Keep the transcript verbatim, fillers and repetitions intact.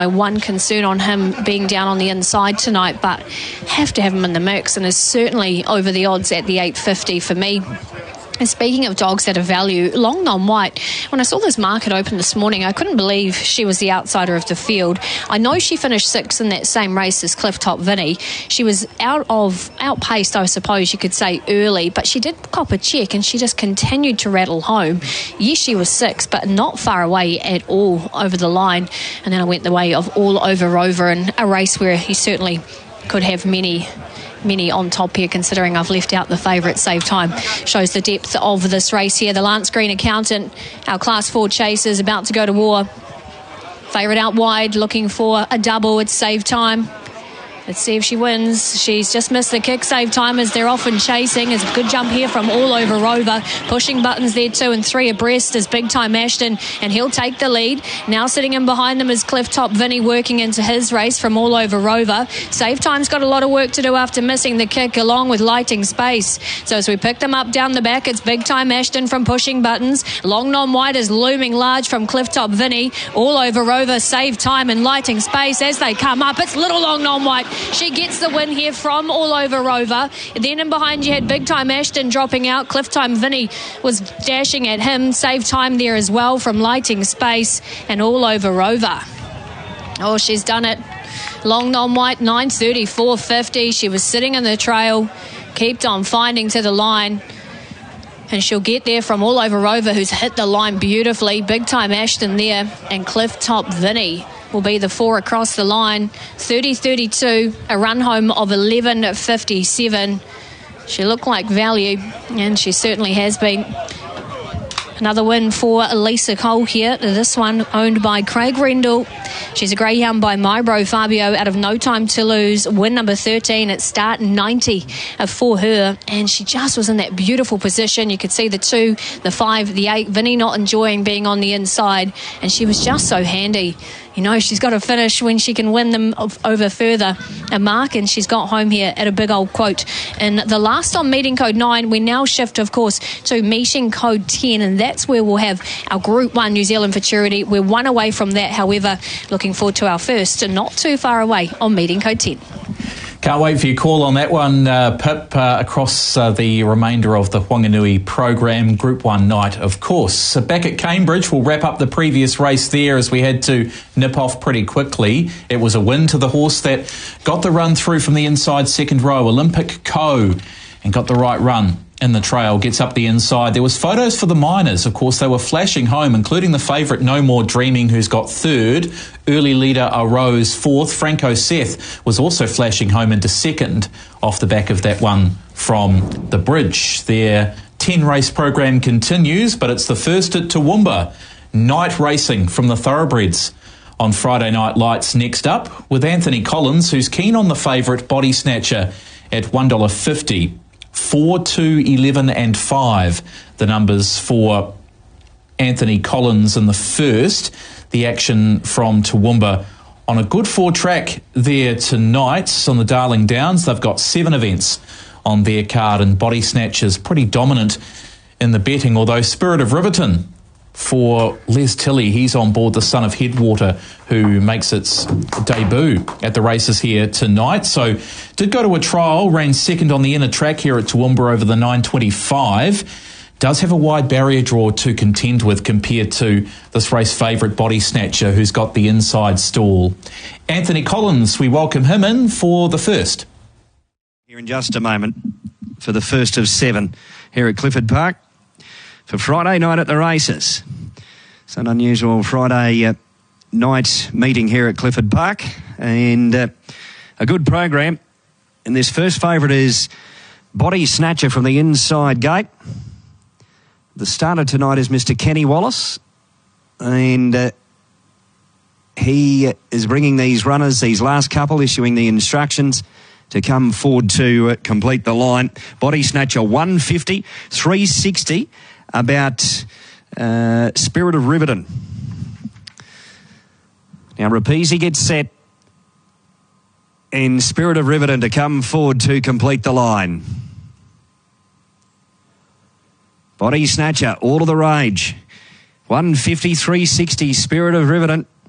One concern on him being down on the inside tonight, but have to have him in the mix, and is certainly over the odds at the eight fifty for me. And speaking of dogs that are value, Long Non White, when I saw this market open this morning, I couldn't believe she was the outsider of the field. I know she finished sixth in that same race as Clifftop Vinny. She was out of outpaced, I suppose you could say, early, but she did cop a check and she just continued to rattle home. Yes, she was sixth, but not far away at all over the line. And then I went the way of All Over Rover, and a race where he certainly could have many many on top here, considering I've left out the favourite Save Time. Shows the depth of this race here. The Lance Green Accountant, our Class four chaser, is about to go to war. Favourite out wide, looking for a double. It's Save Time. Let's see if she wins. She's just missed the kick. Save Time, as they're often chasing. Is a good jump here from All Over Rover. Pushing buttons there, two and three abreast is Big Time Ashton, and he'll take the lead. Now sitting in behind them is Clifftop Vinny, working into his race from All Over Rover. Save Time's got a lot of work to do after missing the kick, along with Lighting Space. So as we pick them up down the back, it's Big Time Ashton from Pushing Buttons. Long Non White is looming large from Clifftop Vinny. All Over Rover, Save Time, and Lighting Space as they come up. It's Little Long Non White. She gets the win here from All Over Rover. Then in behind you had Big Time Ashton dropping out. Cliff Time Vinny was dashing at him. Save Time there as well from Lighting Space and All Over Rover. Oh, she's done it. Long Non White, nine thirty, four fifty. She was sitting in the trail, kept on finding to the line. And she'll get there from All Over Rover, who's hit the line beautifully. Big Time Ashton there, and Cliff Top Vinny will be the four across the line. thirty thirty-two, a run home of eleven fifty-seven. She looked like value, and she certainly has been. Another win for Lisa Cole here. This one owned by Craig Rendell. She's a greyhound by My Bro Fabio out of No Time to Lose. Win number thirteen at start ninety for her. And she just was in that beautiful position. You could see the two, the five, the eight. Vinny not enjoying being on the inside. And she was just so handy. You know, she's got to finish when she can win them over further a mark, and she's got home here at a big old quote. And the last on meeting code nine, we now shift, of course, to meeting code ten, and that's where we'll have our Group one New Zealand Futurity. We're one away from that, however, looking forward to our first, and not too far away on meeting code ten. Can't wait for your call on that one, uh, Pip, uh, across uh, the remainder of the Whanganui program, Group one night, of course. So back at Cambridge, we'll wrap up the previous race there as we had to nip off pretty quickly. It was a win to the horse that got the run through from the inside second row, Olympic Co, and got the right run in the trail, gets up the inside. There was photos for the minors. Of course, they were flashing home, including the favourite No More Dreaming, who's got third. Early leader Arose fourth. Franco Seth was also flashing home into second off the back of that one from the bridge. Their ten-race program continues, but it's the first at Toowoomba. Night racing from the thoroughbreds on Friday Night Lights next up, with Anthony Collins, who's keen on the favourite Body Snatcher at one dollar fifty. four, two, eleven and five, the numbers for Anthony Collins in the first. The action from Toowoomba on a good four track there tonight on the Darling Downs. They've got seven events on their card, and Body Snatchers pretty dominant in the betting, although Spirit of Riverton for Les Tilley, he's on board the Son of Headwater, who makes its debut at the races here tonight. So did go to a trial, ran second on the inner track here at Toowoomba over the nine twenty-five. Does have a wide barrier draw to contend with compared to this race favourite Body Snatcher, who's got the inside stall. Anthony Collins, we welcome him in for the first. Here in just a moment for the first of seven here at Clifford Park for Friday night at the races. It's an unusual Friday uh, night meeting here at Clifford Park, and uh, a good program. And this first favourite is Body Snatcher from the inside gate. The starter tonight is Mister Kenny Wallace, and uh, he is bringing these runners, these last couple, issuing the instructions to come forward to uh, complete the line. Body Snatcher one fifty, three sixty about uh, Spirit of Riverton. Now Rapisi gets set, and Spirit of Riverton to come forward to complete the line. Body Snatcher, all of the rage. one fifty, three sixty, Spirit of Riverton.